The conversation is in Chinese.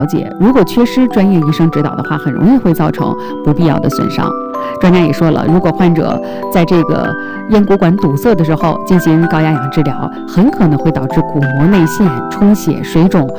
了解，如果缺失专业医生指导的话，很容易会造成不必要的损伤。专家也说了，如果患者在这个咽鼓管堵塞的时候进行高压氧治疗，很可能会导致鼓膜内陷、充血、水肿，